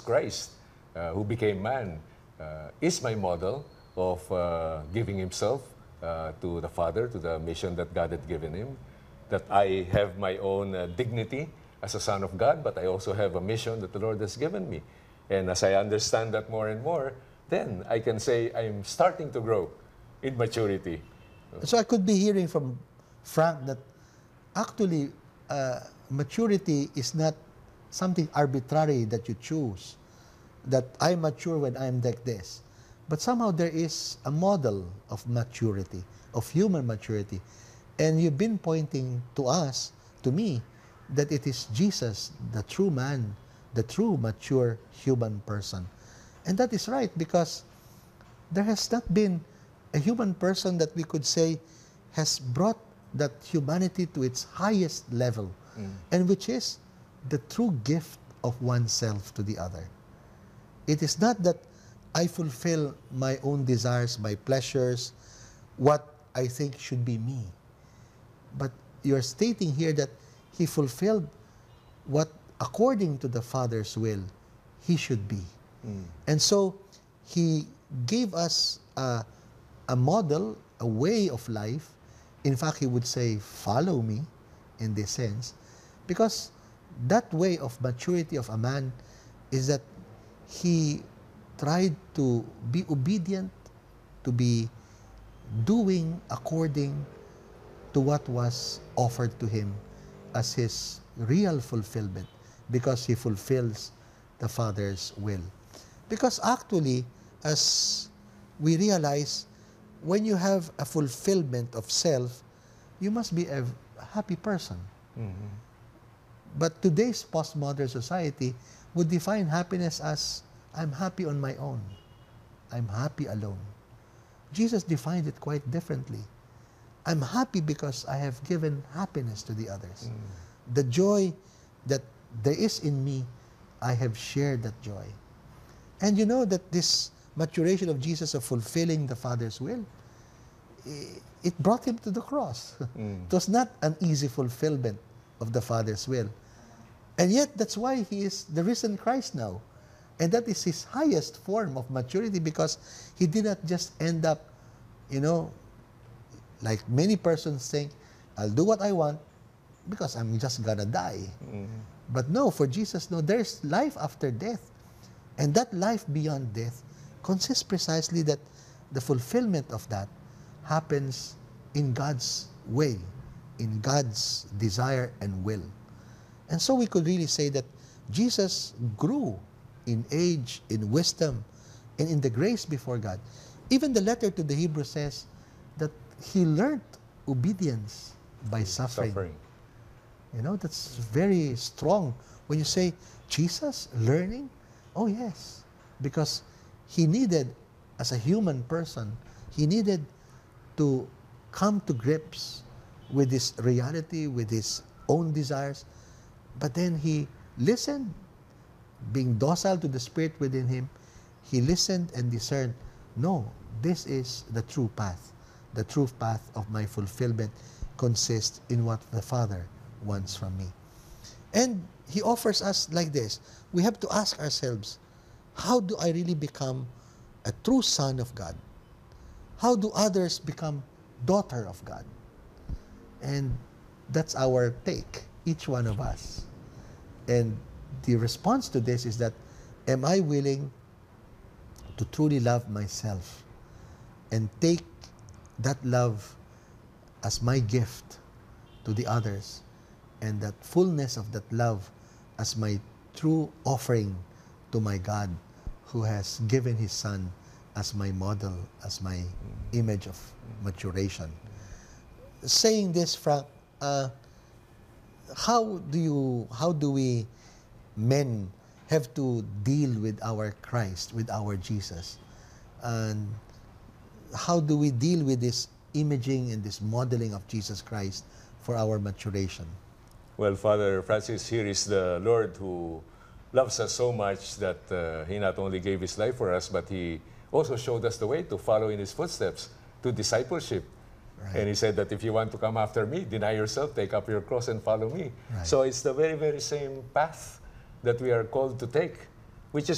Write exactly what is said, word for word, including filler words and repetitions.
Christ, uh, who became man, uh, is my model of uh, giving himself uh, to the Father, to the mission that God had given him, that I have my own uh, dignity as a son of God, but I also have a mission that the Lord has given me. And as I understand that more and more, then I can say I'm starting to grow in maturity. So I could be hearing from Frank that actually uh, maturity is not something arbitrary that you choose, that I mature when I'm like this. But somehow there is a model of maturity, of human maturity. And you've been pointing to us, to me, that it is Jesus, the true man, the true mature human person. And that is right, because there has not been a human person that we could say has brought that humanity to its highest level, mm. and which is the true gift of oneself to the other. It is not that I fulfill my own desires, my pleasures, what I think should be me. But you're stating here that he fulfilled what, according to the Father's will, he should be. Mm. And so he gave us a, a model, a way of life. In fact, he would say, follow me, in this sense, because that way of maturity of a man is that he tried to be obedient, to be doing according to what was offered to him as his real fulfillment, because he fulfills the Father's will. Because actually, as we realize, when you have a fulfillment of self, you must be a happy person. Mm-hmm. But today's postmodern society would define happiness as, I'm happy on my own. I'm happy alone. Jesus defined it quite differently. I'm happy because I have given happiness to the others. Mm. The joy that there is in me, I have shared that joy. And you know that this maturation of Jesus of fulfilling the Father's will, it brought him to the cross. Mm. It was not an easy fulfillment of the Father's will. And yet, that's why he is the risen Christ now. And that is his highest form of maturity, because he did not just end up, you know, like many persons think, I'll do what I want because I'm just gonna die. Mm. But no, for Jesus, no, there's life after death. And that life beyond death consists precisely that the fulfillment of that happens in God's way, in God's desire and will. And so we could really say that Jesus grew in age, in wisdom, and in the grace before God. Even the letter to the Hebrews says that he learned obedience by suffering. suffering. You know, that's very strong. When you say, Jesus learning? Oh yes, because he needed, as a human person, he needed to come to grips with this reality, with his own desires. But then he listened, being docile to the Spirit within him, he listened and discerned, no, this is the true path. The true path of my fulfillment consists in what the Father wants from me. And he offers us like this. We have to ask ourselves, how do I really become a true son of God? How do others become daughter of God? And that's our take, each one of us. And the response to this is that, am I willing to truly love myself and take that love as my gift to the others, and that fullness of that love as my true offering to my God, who has given his Son as my model, as my image of maturation. Saying this, Frank, uh, how do you, how do we men have to deal with our Christ, with our Jesus? And how do we deal with this imaging and this modeling of Jesus Christ for our maturation? Well, Father Francis, here is the Lord who loves us so much that uh, he not only gave his life for us, but he also showed us the way to follow in his footsteps, to discipleship. Right. And he said that if you want to come after me, deny yourself, take up your cross and follow me. Right. So it's the very, very same path that we are called to take.